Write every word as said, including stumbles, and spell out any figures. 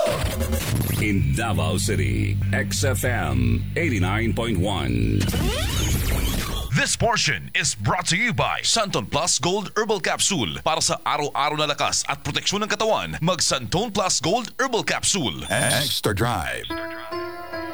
In Davao City, X F M eighty-nine point one. This portion is brought to you by Santon Plus Gold Herbal Capsule. Para sa araw-araw na lakas at proteksyon ng katawan, mag Santon Plus Gold Herbal Capsule. Extra Drive.